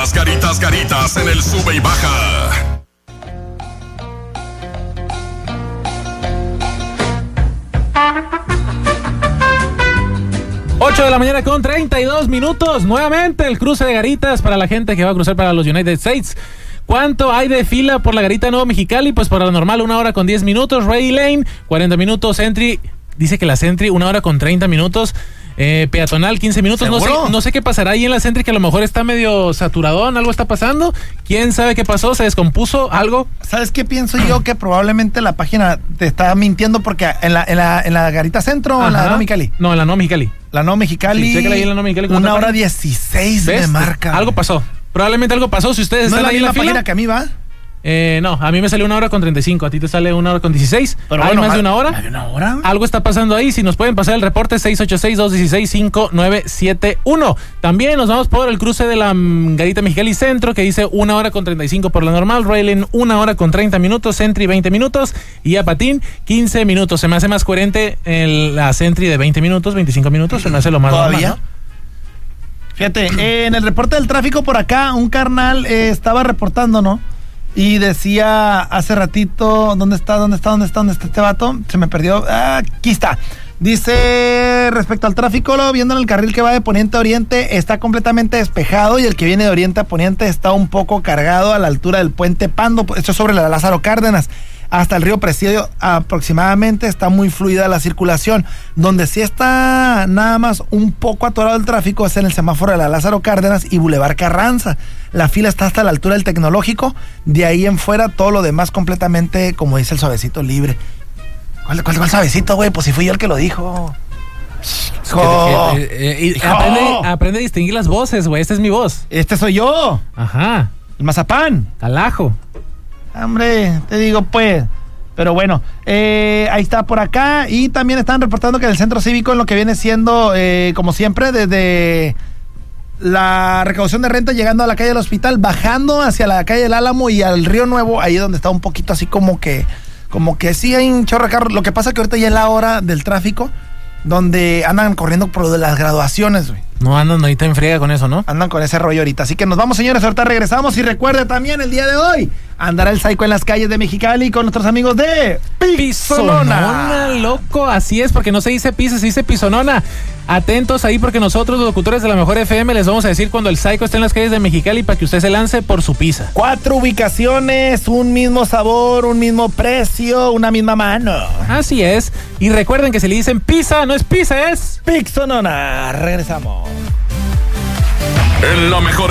Las Garitas en el sube y baja. Ocho de la mañana con 32 minutos. Nuevamente el cruce de Garitas para la gente que va a cruzar para los United States. ¿Cuánto hay de fila por la Garita Nuevo Mexicali? Pues por la normal 1 hora con 10 minutos. Ready Lane, 40 minutos. Sentry, dice que la Sentry 1 hora con 30 minutos. Peatonal 15 minutos. No sé qué pasará ahí en la Sentry, que a lo mejor está medio saturadón, algo está pasando. ¿Quién sabe qué pasó? ¿Se descompuso algo? ¿Sabes qué pienso yo? Que probablemente la página te está mintiendo, porque en la Garita Centro, en la Nueva Mexicali. No, en la Nueva Mexicali. La Nueva Mexicali. Sí, chécala ahí en la Nueva Mexicali. 1 hora 16 me marca. Algo pasó. Probablemente algo pasó. Si ustedes están ahí en la fila. Página que a mí va. No, a mí me salió 1 hora con 35, a ti te sale 1 hora con 16. Pero ¿Hay más de una hora? ¿Hay una hora? Algo está pasando ahí. Si nos pueden pasar el reporte, 686-216-5971. También nos vamos por el cruce de la Garita Mexicali Centro, que dice 1 hora con 35 por la normal. Railing 1 hora con 30 minutos. Sentry 20 minutos. Y a Patín 15 minutos. Se me hace más coherente la Sentry de 20 minutos, 25 minutos. Se me hace lo más ¿Todavía? normal, ¿no? Fíjate, en el reporte del tráfico por acá, un carnal estaba reportando, ¿no? Y decía hace ratito, ¿dónde está este vato? Se me perdió. Aquí está. Dice, respecto al tráfico, viendo en el carril que va de poniente a oriente, está completamente despejado, y el que viene de oriente a poniente está un poco cargado a la altura del puente Pando. Esto es sobre la Lázaro Cárdenas. Hasta el río Presidio aproximadamente está muy fluida la circulación. Donde sí está nada más un poco atorado el tráfico es en el semáforo de la Lázaro Cárdenas y Boulevard Carranza. La fila está hasta la altura del Tecnológico. De ahí en fuera todo lo demás completamente, como dice el suavecito, libre. ¿Cuál suavecito, güey? Pues si fui yo el que lo dijo. Aprende a distinguir las voces, güey. Esta es mi voz. Este soy yo. Ajá. El mazapán. Calajo. Hombre, te digo pues. Pero bueno, ahí está por acá. Y también están reportando que en el centro cívico, en lo que viene siendo, como siempre, desde la recaudación de renta llegando a la calle del Hospital, bajando hacia la calle del Álamo y al Río Nuevo, ahí donde está un poquito así como que sí hay un chorro de carros. Lo que pasa que ahorita ya es la hora del tráfico, donde andan corriendo por lo de las graduaciones, güey. No andan ahorita en friega con eso, ¿no? Andan con ese rollo ahorita. Así que nos vamos, señores, ahorita regresamos. Y recuerde también, el día de hoy andará el Psycho en las calles de Mexicali con nuestros amigos de Pisonona, loco, así es, porque no se dice pizza, se dice Pisonona. Atentos ahí, porque nosotros, los locutores de la Mejor FM, les vamos a decir cuando el Psycho esté en las calles de Mexicali para que usted se lance por su pizza. 4 ubicaciones, un mismo sabor, un mismo precio, una misma mano. Así es. Y recuerden que si le dicen pizza, no es pizza, es Pisonona. Regresamos. En la Mejor